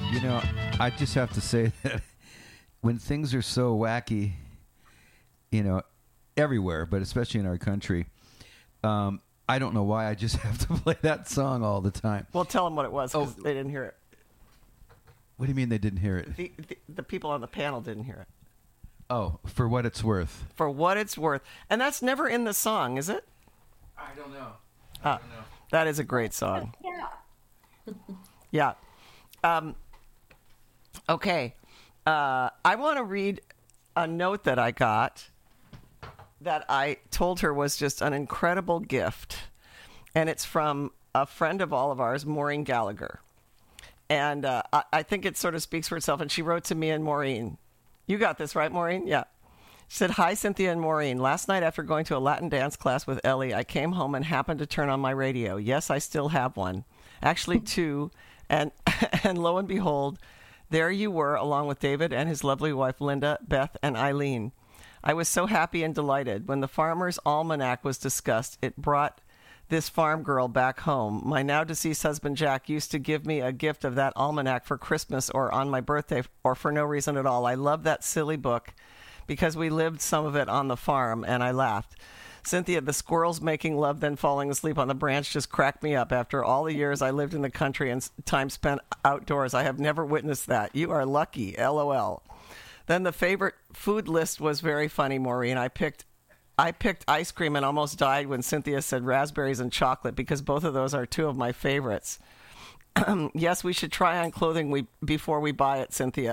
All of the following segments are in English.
You know, I just have to say that when things are so wacky, you know, everywhere, but especially in our country, I don't know why I just have to play that song all the time. Well, tell them what it was because they didn't hear it. What do you mean they didn't hear it? The people on the panel didn't hear it. Oh, For What It's Worth. For What It's Worth. And that's never in the song, is it? I don't know. I don't know. That is a great song. Yeah. Yeah. Okay. I want to read a note that I got that I told her was just an incredible gift. And it's from a friend of all of ours, Maureen Gallagher. And I think it sort of speaks for itself. And she wrote to me and Maureen. You got this, right, Maureen? Yeah. She said, "Hi, Cynthia and Maureen. Last night after going to a Latin dance class with Ellie, I came home and happened to turn on my radio. Yes, I still have one. Actually, two. And lo and behold, there you were, along with David and his lovely wife, Linda, Beth, and Eileen. I was so happy and delighted. When the Farmer's Almanac was discussed, it brought this farm girl back home. My now deceased husband, Jack, used to give me a gift of that almanac for Christmas or on my birthday or for no reason at all. I love that silly book because we lived some of it on the farm, and I laughed. Cynthia, the squirrels making love then falling asleep on the branch just cracked me up. After all the years I lived in the country and time spent outdoors, I have never witnessed that. You are lucky, LOL. Then the favorite food list was very funny, Maureen. I picked ice cream and almost died when Cynthia said raspberries and chocolate because both of those are two of my favorites. Yes, we should try on clothing before we buy it, Cynthia.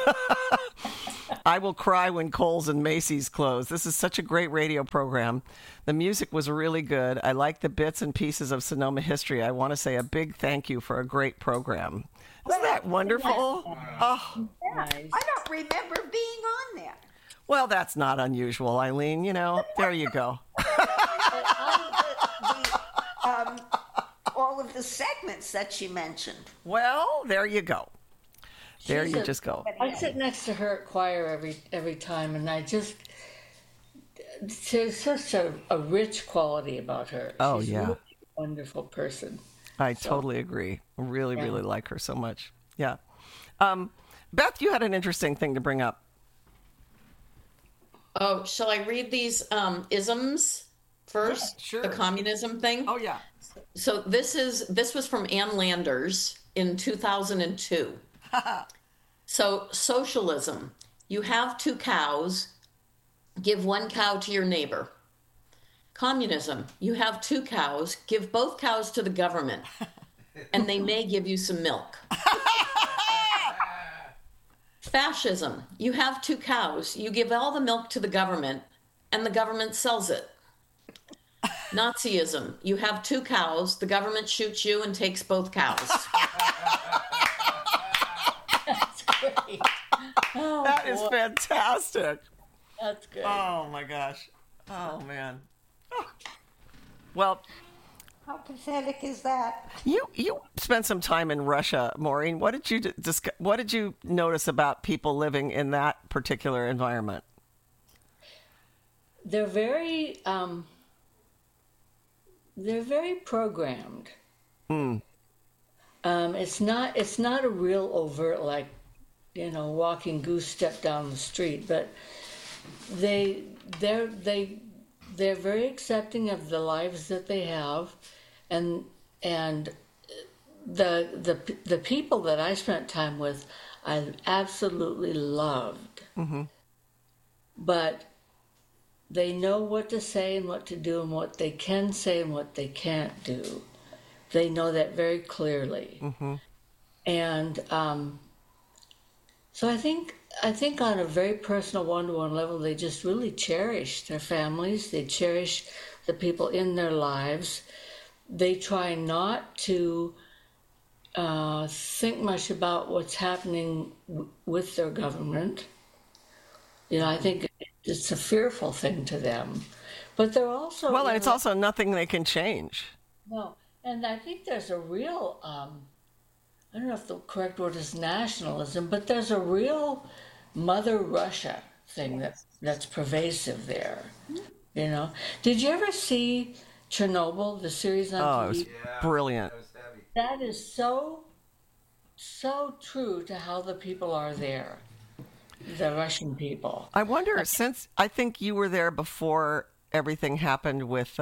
I will cry when Kohl's and Macy's close. This is such a great radio program. The music was really good. I like the bits and pieces of Sonoma history. I want to say a big thank you for a great program. Isn't that wonderful? Oh, Yeah. Nice. I don't remember being on there. well, that's not unusual, Eileen. You know, there you go. All of the segments that she mentioned. Well, there you go. There She's you just go. I sit next to her at choir every time, and there's such a rich quality about her. Oh, She's yeah. really a wonderful person. I totally agree. Really, really like her so much. Yeah. Beth, you had an interesting thing to bring up. Oh, shall I read these isms first? Sure. The communism thing. Oh, yeah. So this was from Ann Landers in 2002. So socialism, you have two cows, give one cow to your neighbor. Communism, you have two cows, give both cows to the government, and they may give you some milk. Fascism, you have two cows, you give all the milk to the government, and the government sells it. Nazism, you have two cows, the government shoots you and takes both cows. That's great. Oh, That is boy. fantastic. That's good. Oh, my gosh. Oh, man. Oh. Well, How pathetic is that? you spent some time in Russia, Maureen. What did you notice about people living in that particular environment? They're very programmed. It's not a real overt, like, walking goose step down the street, but they're very accepting of the lives that they have, and the people that I spent time with, I absolutely loved. Mm-hmm. But they know what to say and what to do and what they can say and what they can't do. They know that very clearly. Mm-hmm. And so I think on a very personal one-to-one level, they just really cherish their families. They cherish the people in their lives. They try not to think much about what's happening with their government. I think it's a fearful thing to them. But they're also... Well, and it's also nothing they can change. No, and I think there's a real... I don't know if the correct word is nationalism, but there's a real Mother Russia thing that's pervasive there. Did you ever see Chernobyl, the series on TV? It was brilliant. That is so so true to how the people are there, the Russian people. I wonder, since I think you were there before everything happened with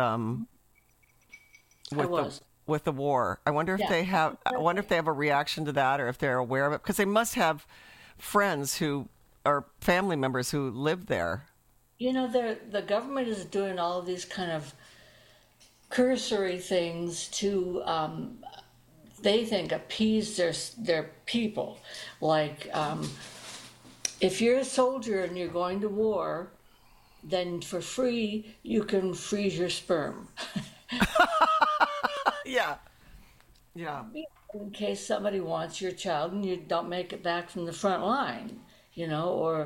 with the war. I wonder if Yeah. they have. I wonder if they have a reaction to that, or if they're aware of it, because they must have friends who or family members who live there. You know, the government is doing all of these kind of cursory things to, they think, appease their people. Like, if you're a soldier and you're going to war, then for free you can freeze your sperm. Yeah, yeah. In case somebody wants your child and you don't make it back from the front line, you know, or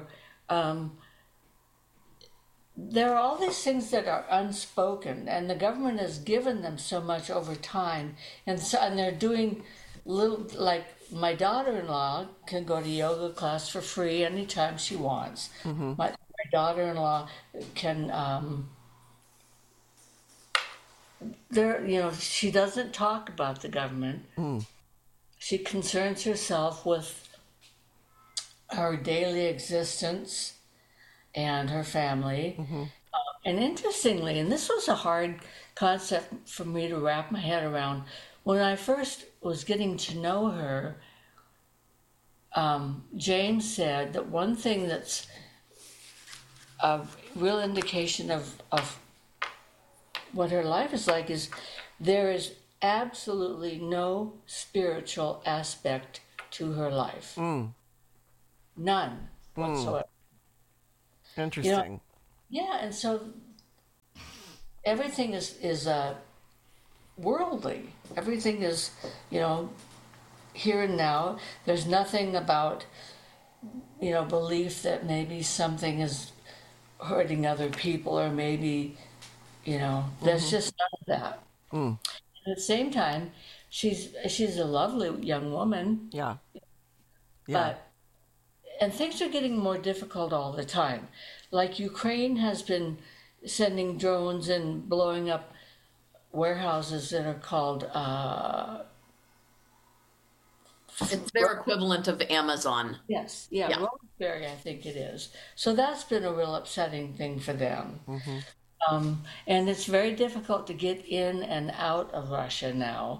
there are all these things that are unspoken, and the government has given them so much over time, and they're doing little, like my daughter-in-law can go to yoga class for free anytime she wants. My daughter-in-law can. She doesn't talk about the government. She concerns herself with her daily existence and her family. And interestingly, and this was a hard concept for me to wrap my head around, when I first was getting to know her, James said that one thing that's a real indication of what her life is like is there is absolutely no spiritual aspect to her life. None whatsoever. Interesting. Yeah, and so everything is worldly. Everything is, here and now. There's nothing about, belief that maybe something is hurting other people, or maybe, there's just none of that. At the same time, she's a lovely young woman. Yeah. And things are getting more difficult all the time. Like Ukraine has been sending drones and blowing up warehouses that are called... it's their equivalent of Amazon. Yes, yeah. Roseberry, I think it is. So that's been a real upsetting thing for them. And it's very difficult to get in and out of Russia now.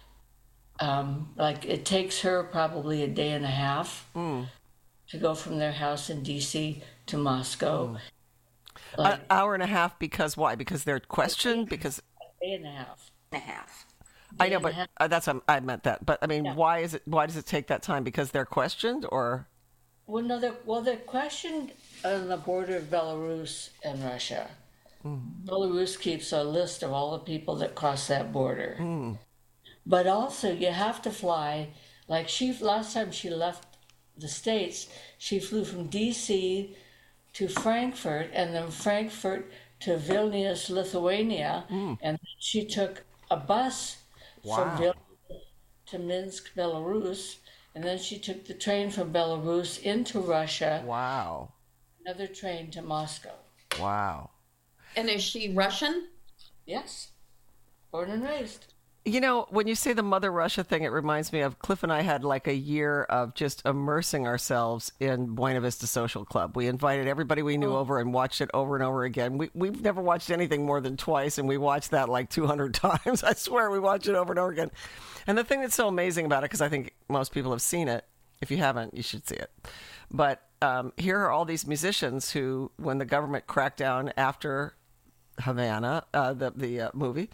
Like it takes her probably a day and a half to go from their house in D.C. to Moscow. An hour and a half, because why? Because they're questioned? Because a day and a half. I know, but I meant that. But I mean, why does it take that time? Because they're questioned, or? Well, no, they're questioned on the border of Belarus and Russia. Belarus keeps a list of all the people that cross that border. But also, you have to fly. Like last time she left the States, she flew from D.C. to Frankfurt, and then Frankfurt to Vilnius, Lithuania, and she took a bus from Vilnius to Minsk, Belarus, and then she took the train from Belarus into Russia. Wow. Another train to Moscow. Wow. And is she Russian? Yes. Born and raised. When you say the Mother Russia thing, it reminds me of Cliff and I had like a year of just immersing ourselves in Buena Vista Social Club. We invited everybody we knew over and watched it over and over again. We've never watched anything more than twice, and we watched that like 200 times. I swear we watched it over and over again. And the thing that's so amazing about it, because I think most people have seen it, if you haven't, you should see it. But here are all these musicians who, when the government cracked down after Havana, the movie,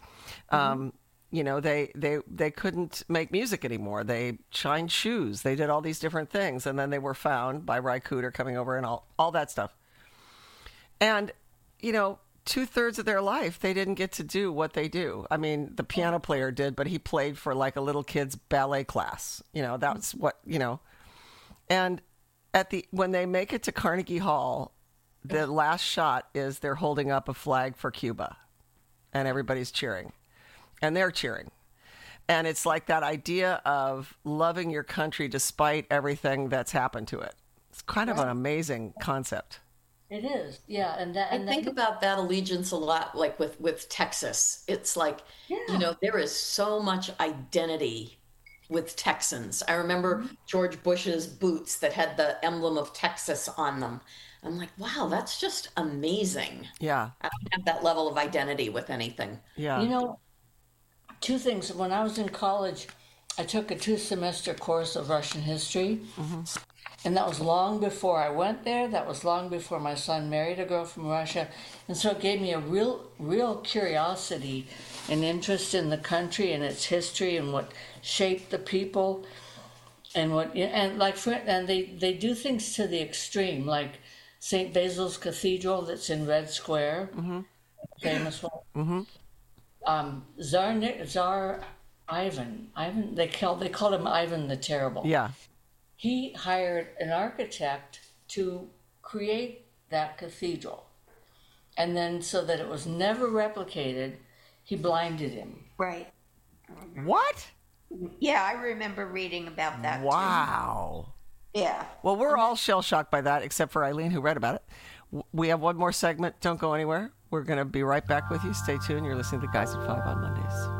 they couldn't make music anymore. They shined shoes. They did all these different things. And then they were found by Ry Cooder coming over and all that stuff. And, 2/3 of their life, they didn't get to do what they do. I mean, the piano player did, but he played for like a little kid's ballet class. That's what, And when they make it to Carnegie Hall, the last shot is they're holding up a flag for Cuba. And everybody's cheering. And they're cheering. And it's like that idea of loving your country despite everything that's happened to it. It's kind of an amazing concept. It is, yeah. I think about that allegiance a lot, like with Texas. It's like, there is so much identity with Texans. I remember George Bush's boots that had the emblem of Texas on them. I'm like, wow, that's just amazing. Yeah. I don't have that level of identity with anything. Yeah. You know, two things. When I was in college, I took a 2-semester course of Russian history. And that was long before I went there. That was long before my son married a girl from Russia. And so it gave me a real curiosity and interest in the country and its history and what shaped the people. And they do things to the extreme, like St. Basil's Cathedral that's in Red Square, famous one. Tsar Ivan, they called him Ivan the Terrible. Yeah. He hired an architect to create that cathedral. And then so that it was never replicated, he blinded him. Right. What? Yeah, I remember reading about that. Wow. Too. Yeah. Well, we're all shell-shocked by that, except for Eileen, who read about it. We have one more segment. Don't go anywhere. We're going to be right back with you. Stay tuned. You're listening to Guys at 5 on Mondays.